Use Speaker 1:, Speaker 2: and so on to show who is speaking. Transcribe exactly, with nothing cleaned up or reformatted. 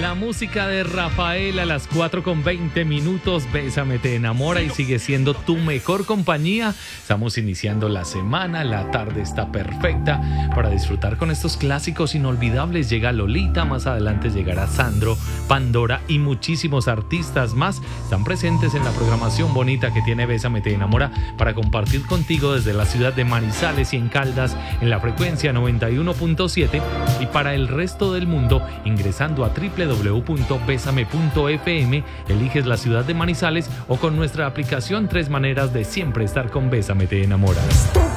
Speaker 1: La música de Rafael a las cuatro con veinte minutos. Bésame te enamora y sigue siendo tu mejor compañía. Estamos iniciando la semana, la tarde está perfecta para disfrutar con estos clásicos inolvidables. Llega Lolita, más adelante llegará Sandro, Pandora y muchísimos artistas más. Están presentes en la programación bonita que tiene Bésame te enamora para compartir contigo desde la ciudad de Manizales y en Caldas en la frecuencia noventa y uno punto siete y para el resto del mundo ingresando a doble u doble u doble u punto bésame punto efe eme, eliges la ciudad de Manizales o con nuestra aplicación. Tres maneras de siempre estar con Bésame te enamora.